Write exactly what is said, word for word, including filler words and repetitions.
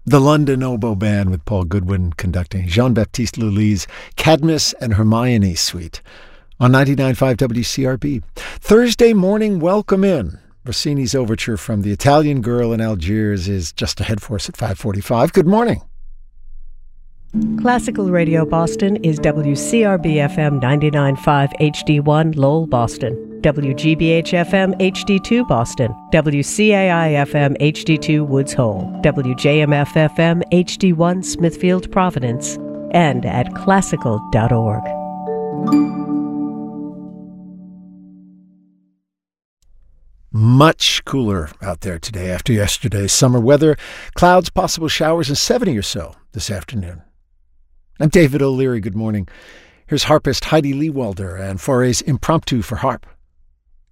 The London Oboe Band with Paul Goodwin conducting Jean-Baptiste Lully's Cadmus and Hermione Suite on ninety-nine point five W C R B. Thursday morning, welcome in. Rossini's overture from The Italian Girl in Algiers is just ahead for us at five forty-five. Good morning. Classical Radio Boston is W C R B F M ninety-nine point five H D one Lowell, Boston. W G B H F M H D two Boston, W C A I F M H D two Woods Hole, W J M F F M H D one Smithfield, Providence, and at classical dot org. Much cooler out there today after yesterday's summer weather. Clouds, possible showers, and seventy or so this afternoon. I'm David O'Leary. Good morning. Here's harpist Heidi Lewalder and Fauré's Impromptu for Harp.